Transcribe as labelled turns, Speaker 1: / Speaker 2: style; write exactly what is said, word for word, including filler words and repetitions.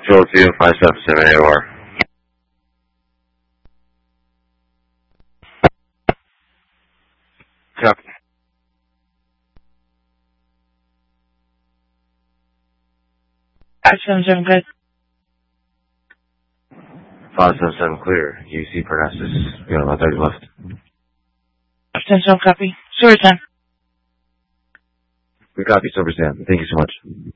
Speaker 1: Philadelphia five seven seven A O R. Copy.
Speaker 2: five seven seven, good.
Speaker 1: five seven seven clear. U C Parnassus. We got about thirty left.
Speaker 2: five seven seven, copy. Silver Sam.
Speaker 1: We copy, Silver Sam. Thank you so much.